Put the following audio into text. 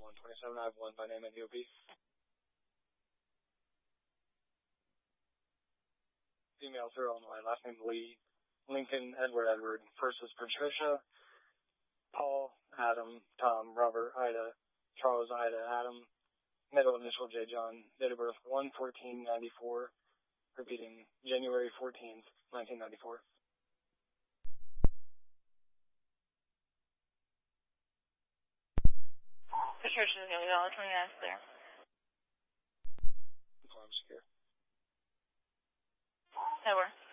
127. I have one by name and DOP. Female 0 on the line. Last name Lee. Lincoln, Edward. First is Patricia. Paul, Adam, Tom, Robert, Ida, Charles, Ida, Adam. Middle initial J. John. Date of birth 1/14/94. Repeating, January 14th, 1994. Patricia is going to be all 29th there. Farm secure. That works.